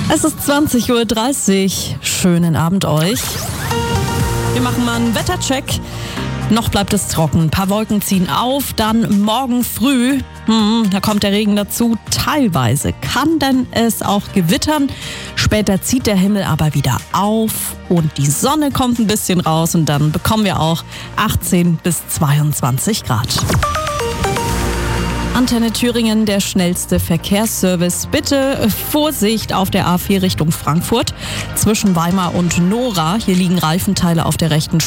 Es ist 20:30 Uhr. Schönen Abend euch. Wir machen mal einen Wettercheck. Noch bleibt es trocken. Ein paar Wolken ziehen auf. Dann morgen früh, da kommt der Regen dazu. Teilweise kann denn es auch gewittern. Später zieht der Himmel aber wieder auf und die Sonne kommt ein bisschen raus. Und dann bekommen wir auch 18 bis 22 Grad. Antenne Thüringen, der schnellste Verkehrsservice. Bitte Vorsicht auf der A4 Richtung Frankfurt zwischen Weimar und Nora. Hier liegen Reifenteile auf der rechten